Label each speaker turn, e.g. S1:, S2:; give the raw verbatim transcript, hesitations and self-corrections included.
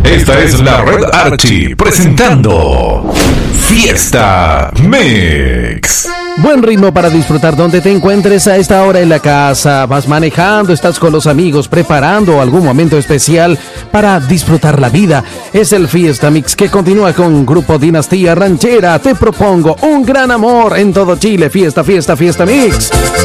S1: Esta es la Red Archie presentando Fiesta Mix.
S2: Buen ritmo para disfrutar donde te encuentres a esta hora en la casa. Vas manejando, estás con los amigos, preparando algún momento especial para disfrutar la vida. Es el Fiesta Mix que continúa con Grupo Dinastía Ranchera. Te propongo un gran amor en todo Chile. Fiesta, fiesta, fiesta Mix.